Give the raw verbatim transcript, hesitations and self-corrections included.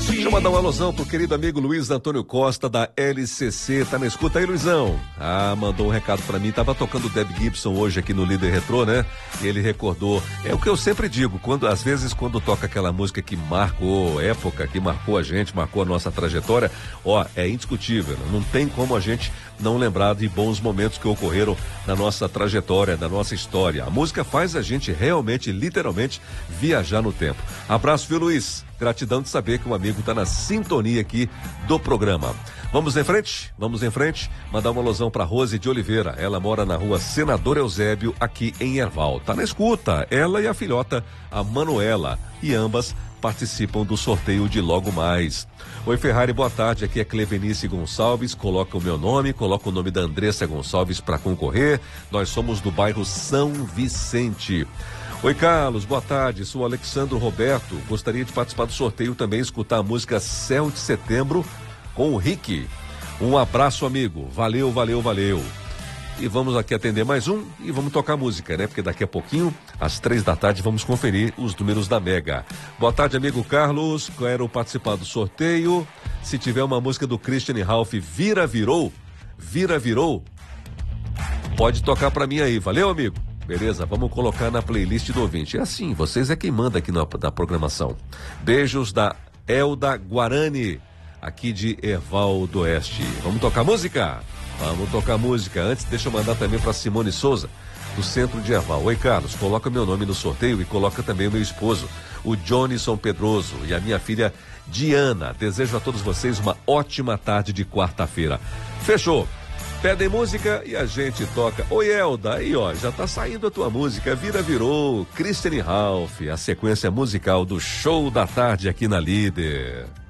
Deixa eu mandar uma alusão pro querido amigo Luiz Antônio Costa da L C C. Tá na escuta aí, Luizão? Ah, mandou um recado pra mim. Tava tocando o Deb Gibson hoje aqui no Líder Retrô, né? E ele recordou. É o que eu sempre digo, quando às vezes quando toca aquela música que marcou época, que marcou a gente, marcou a nossa trajetória, ó, é indiscutível. Não tem como a gente não lembrar de bons momentos que ocorreram na nossa trajetória, na nossa história. A música faz a gente realmente, literalmente, viajar no tempo. Abraço, viu, Luiz? Gratidão de saber que um amigo está na sintonia aqui do programa. Vamos em frente? Vamos em frente? Mandar uma alusão para Rose de Oliveira. Ela mora na rua Senador Eusébio, aqui em Erval. Tá na escuta. Ela e a filhota, a Manuela. E ambas participam do sorteio de logo mais. Oi, Ferrari, boa tarde. Aqui é Clevenice Gonçalves. Coloca o meu nome, coloca o nome da Andressa Gonçalves para concorrer. Nós somos do bairro São Vicente. Oi, Carlos, boa tarde. Sou Alexandro Roberto. Gostaria de participar do sorteio também, escutar a música Céu de Setembro com o Rick. Um abraço, amigo. Valeu, valeu, valeu. E vamos aqui atender mais um e vamos tocar música, né? Porque daqui a pouquinho, às três da tarde, vamos conferir os números da Mega. Boa tarde, amigo Carlos. Quero participar do sorteio. Se tiver uma música do Christian Ralph, Vira Virou, Vira Virou, pode tocar pra mim aí. Valeu, amigo? Beleza, vamos colocar na playlist do ouvinte. É assim, vocês é quem manda aqui na, na programação. Beijos da Elda Guarani, aqui de Erval do Oeste. Vamos tocar música? Vamos tocar música. Antes, deixa eu mandar também para Simone Souza, do centro de Erval. Oi, Carlos, coloca meu nome no sorteio e coloca também o meu esposo, o Johnnyson Pedroso, e a minha filha Diana. Desejo a todos vocês uma ótima tarde de quarta-feira. Fechou? Pedem música e a gente toca. Oi, Elda, aí ó, já tá saindo a tua música, Vira Virou, Christian Ralph, a sequência musical do Show da Tarde aqui na Líder.